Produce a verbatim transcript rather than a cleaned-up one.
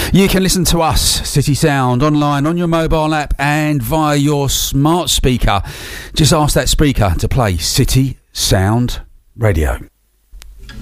You can listen to us, City Sound, online on your mobile app and via your smart speaker. Just ask that speaker to play City Sound Radio.